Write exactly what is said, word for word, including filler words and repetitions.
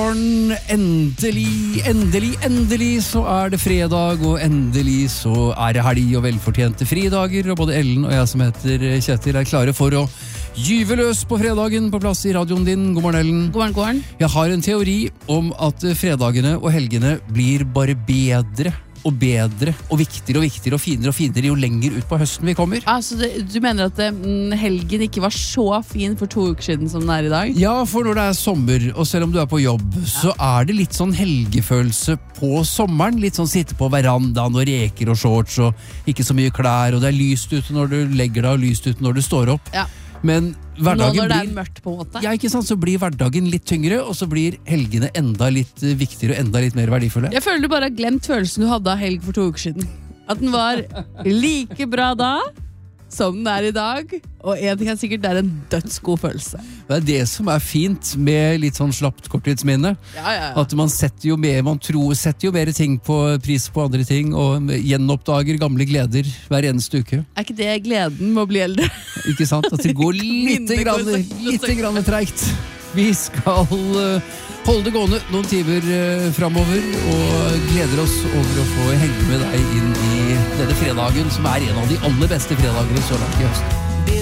morgen. Endelig, endelig, endelig så er det fredag, og endelig så er det helg og velfortjente fridager, og både Ellen og jeg som heter Kjetil er klare for å gyve løs på fredagen på plass i radioen din. God morgen, Ellen. God morgen, god morgen. Jeg har en teori om at fredagene og helgene blir bare bedre og bedre, og viktigere og viktigere og finere og finere jo lenger ut på høsten vi kommer. Altså, det, du mener at mm, helgen ikke var så fin for to uker siden som den er i dag? Ja, for når det er sommer, og selv om du er på jobb, ja. Så er det litt sånn helgefølelse på sommeren. Litt sånn sitte på verandaen og reker og shorts og ikke så mye klær, og det er lyst ute når du legger deg og lyst ute når du står opp. Ja. Men hverdagen nå når det er blir, mørkt på en måte. Ja, ikke sant, så blir hverdagen litt tyngre, og så blir helgene enda litt viktigere og enda litt mer verdifulle. Jeg føler du bare har glemt følelsen du hadde av helg for to uker siden. At den var like bra da som den er i dag, og en ting er sikkert, det er en dødsgod følelse. Det er det som er fint med litt sånn slapt korttidsminne. Ja, ja, ja. At man setter jo mer, man tror, setter jo mer ting på pris på andre ting, og gjenoppdager gamle gleder hver eneste uke. Er ikke det gleden med å bli eldre? Ikke sant? At det går litt, grann, litt grann tregt. Vi skal holde det gående noen timer fremover, og gleder oss over å få henge med deg inn i denne fredagen, som er en av de aller beste fredagene så langt i høst.